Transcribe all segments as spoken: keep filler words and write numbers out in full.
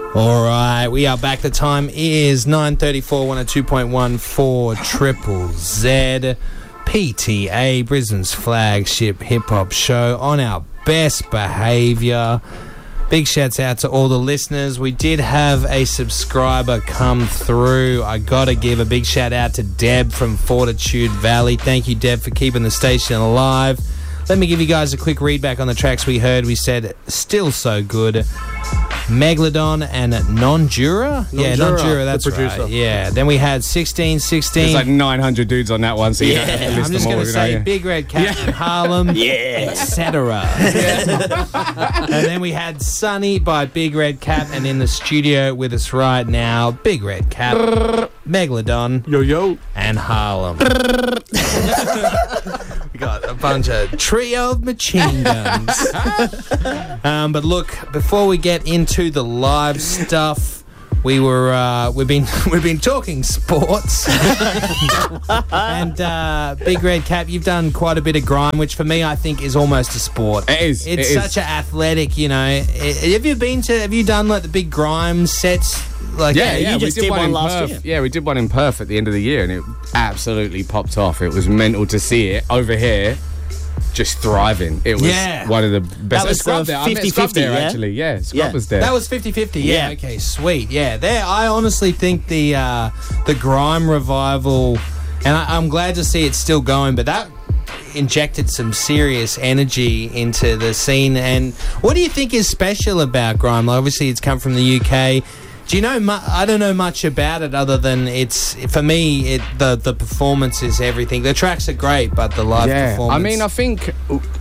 All right, we are back. The time is nine thirty-four, one oh two point one four Triple Z. P T A, Brisbane's flagship hip-hop show, on our best behaviour. Big shouts out to all the listeners. We did have a subscriber come through. I got to give a big shout out to Deb from Fortitude Valley. Thank you, Deb, for keeping the station alive. Let me give you guys a quick read back on the tracks we heard. We said, still so good. Megalodon and Non-Jura? Yeah, Non-Jura, that's right. Yeah. Then we had sixteen sixteen. There's like nine hundred dudes on that one, so you yeah, have to list I'm just them all. going to say you know, yeah. Big Red Cat Yeah. in Harlem, Yeah. et cetera. And then we had Sunny by Big Red Cap, and in the studio with us right now, Big Red Cap, Megalodon, Yo, yo. and Harlem. We got a bunch of trio of machine guns. um, but look, before we get into the live stuff, we were uh, we've been we've been talking sports, and uh, Big Red Cap, you've done quite a bit of grime, which for me I think is almost a sport. It is. It's it such is. an athletic, you know. I- Have you been to? Have you done like the big grime sets? Like Yeah, you yeah, just we did, did one, one in last Perth. year. Yeah, we did one in Perth at the end of the year, and it absolutely popped off. It was mental to see it over here, just thriving. It was Yeah. one of the best. That was Scrub the there. I met fifty Scrub fifty, there yeah? actually. Yeah, Scrub Yeah. was there. That was fifty-fifty, yeah. Yeah. Okay, sweet. Yeah, there. I honestly think the uh, the grime revival, and I, I'm glad to see it's still going, but that injected some serious energy into the scene. And what do you think is special about grime? Like, obviously, it's come from the U K. Do you know? Mu- I don't know much about it other than it's, for me, it, the the performance is everything. The tracks are great, but the live yeah, performance. I mean, I think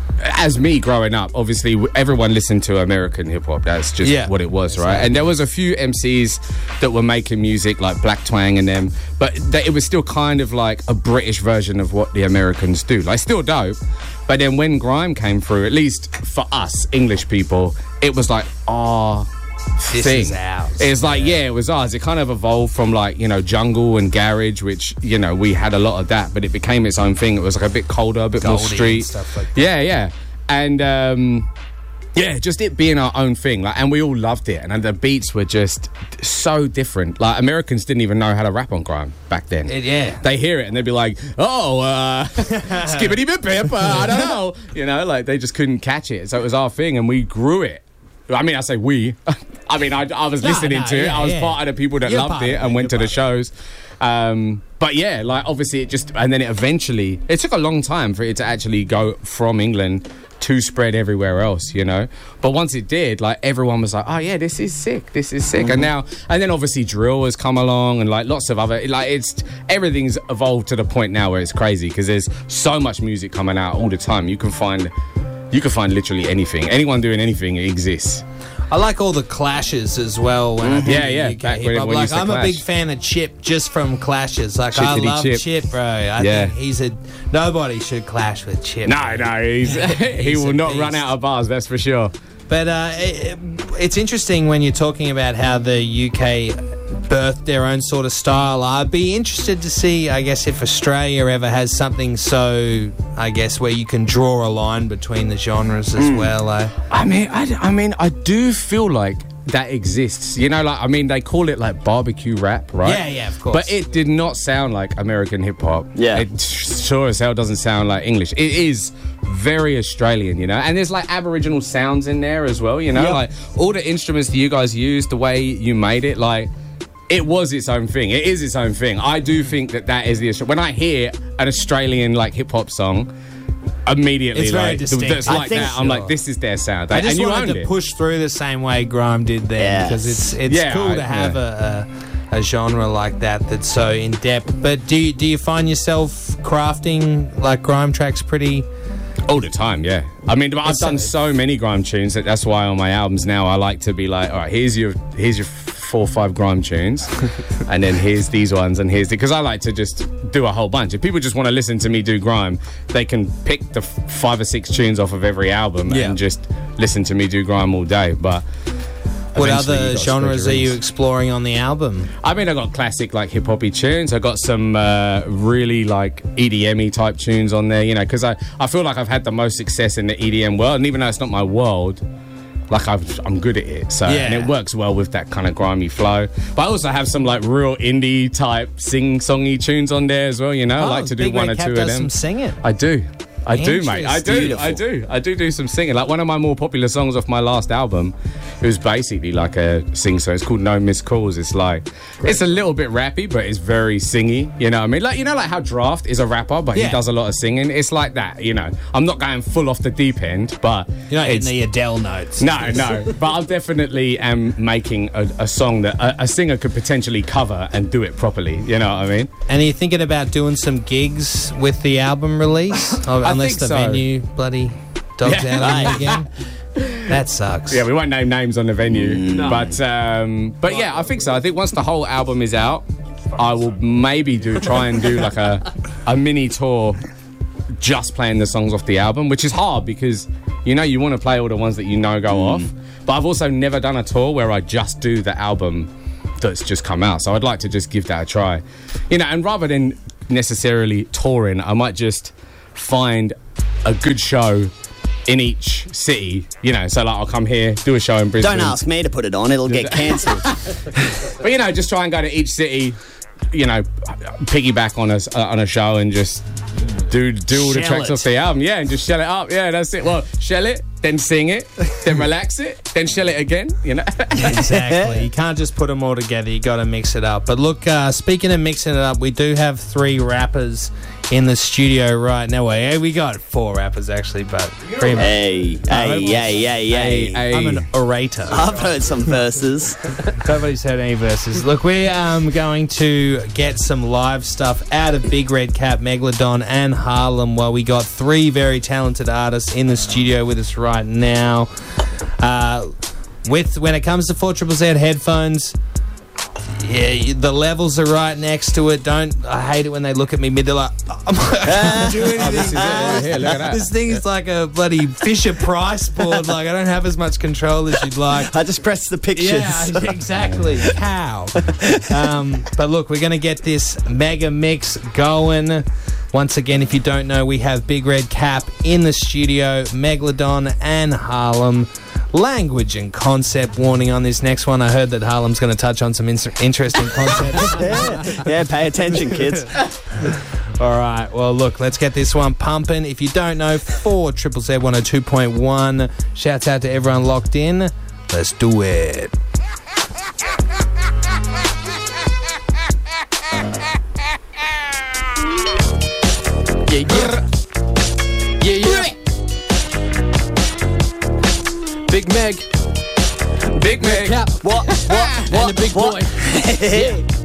as me growing up, obviously w- everyone listened to American hip hop. That's just Yeah. what it was, right? And there was a few M Cs that were making music like Black Twang and them, but th- it was still kind of like a British version of what the Americans do. Like, still dope. But then when grime came through, at least for us English people, it was like, oh. This thing. is ours. It's like, yeah. it was ours. It kind of evolved from like, you know, jungle and garage, which, you know, we had a lot of that, but it became its own thing. It was like a bit colder, a bit Goldie more and street stuff like that. Yeah, yeah. And um yeah, just it being our own thing, like, and we all loved it, and the beats were just so different. Like, Americans didn't even know how to rap on grime back then. It- yeah. They hear it and they'd be like, oh, uh, skibbity bip bip, uh, I don't know. You know, like, they just couldn't catch it. So it was our thing, and we grew it. I mean, I say we. I mean, I, I was No, listening no, to it. yeah, I was yeah. part of the people that You're loved part it of and it, went to you're the part of shows. Um, but yeah, like, obviously it just, and then it eventually, it took a long time for it to actually go from England to spread everywhere else, you know. But once it did, like, everyone was like, oh yeah, this is sick, this is sick. And now, and then obviously drill has come along, and like lots of other, like, it's, everything's evolved to the point now where it's crazy, because there's so much music coming out all the time. You can find, you can find literally anything. Anyone doing anything exists. I like all the clashes as well. When I think Yeah, of yeah, U K back when hip-hop. everyone Like, used to I'm a clash. big fan of Chip just from clashes. Like, I Chippity love Chip, Chip. bro. I Yeah. think he's a nobody should clash with Chip. No, no, he's, he He's will a not run beast. out of bars, that's for sure. But uh, it, it's interesting when you're talking about how the U K birthed their own sort of style. I'd be interested to see, I guess, if Australia ever has something so, I guess, where you can draw a line between the genres as well. Uh, I mean, I, I mean, I do feel like that exists. You know, like, I mean, they call it like barbecue rap, right? Yeah, yeah, of course. But it did not sound like American hip hop. Yeah. It sure as hell doesn't sound like English. It is very Australian, you know, and there's like Aboriginal sounds in there as well, you know, Yeah. like all the instruments that you guys used, the way you made it, like, it was its own thing. It is its own thing. I do think that that is the Austra- when I hear an Australian like hip hop song, immediately It's very like distinct. that's I like think that. I'm so. like, this is their sound. I just and you wanted owned to it. push through the same way grime did then, Yes. because it's it's Yeah, cool I- to have yeah. a, a a genre like that that's so in depth. But do you, do you find yourself crafting like grime tracks pretty? All the time, yeah. I mean, I've It's done so- so many grime tunes that that's why on my albums now I like to be like, all right, here's your here's your four or five grime tunes, and then here's these ones, and here's the, because I like to just do a whole bunch. If people just want to listen to me do grime, they can pick the f- five or six tunes off of every album Yeah. and just listen to me do grime all day. But What eventually you other gotta spread genres your are you wings. exploring on the album? I mean, I got classic like hip hoppy tunes. I got some uh, really like E D M-y type tunes on there, you know, because I, I feel like I've had the most success in the E D M world, and even though it's not my world, like I've, I'm good at it. So Yeah. and it works well with that kind of grimy flow. But I also have some like real indie type sing-songy tunes on there as well. You know, I like to do Big one Red or Cap two does of them. some singing. I do. I do, mate. I do. Beautiful. I do. I do do some singing. Like one of my more popular songs off my last album, it was basically like a sing song. It's called No Missed Calls. It's like it's a little bit rappy, but it's very singy. You know what I mean? Like you know, like how Draft is a rapper, but Yeah. he does a lot of singing. It's like that. You know, I'm not going full off the deep end, but You're not hitting it's the Adele notes. no, no. But I definitely am making a, a song that a, a singer could potentially cover and do it properly. You know what I mean? And are you thinking about doing some gigs with the album release? Oh, I unless think the so. venue bloody dogs Yeah. out on you again. That sucks. Yeah, we won't name names on the venue, but um, but yeah, I think so. I think once the whole album is out, I will maybe do try and do like a a mini tour, just playing the songs off the album, which is hard because you know you want to play all the ones that you know go off. But I've also never done a tour where I just do the album that's just come out. So I'd like to just give that a try, you know. And rather than necessarily touring, I might just find a good show in each city, you know, so like I'll come here, do a show in Brisbane. Don't ask me to put it on; it'll get cancelled. But you know, just try and go to each city, you know, piggyback on a uh, on a show and just do do all the Shell tracks it. off the album, yeah, and just shell it up, yeah, that's it. Well, shell it, then sing it, then relax it, then shell it again, you know. Exactly. You can't just put them all together. You got to mix it up. But look, uh, speaking of mixing it up, we do have three rappers in the studio right now. Well, we got four rappers actually, but three. Hey, hey, hey, hey, hey. Hey. I'm an orator. I've heard some verses. Nobody's heard any verses. Look, we're um, going to get some live stuff out of Big Red Cap, Megalodon, and Harlem. Well, we got three very talented artists in the studio with us right now. Uh, with when it comes to four triple Z headphones, yeah, you- the levels are right next to it. Don't I hate it when they look at me mid? They're like, I'm not gonna do anything. Oh, this is it right here, look at that. This thing is like a bloody Fisher Price board. Like I don't have as much control as you'd like. I just pressed the pictures. Yeah, exactly. How? Um, but look, we're going to get this mega mix going. Once again, if you don't know, we have Big Red Cap in the studio, Megalodon and Harlem. Language and concept warning on this next one. I heard that Harlem's going to touch on some in- interesting concepts. yeah, yeah, pay attention, kids. All right, well, look, let's get this one pumping. If you don't know, for Triple Z one oh two point one, shouts out to everyone locked in. Let's do it. Yeah, yeah. Yeah, yeah. Big Meg. Big Meg. What? What? What? And the big what? boy.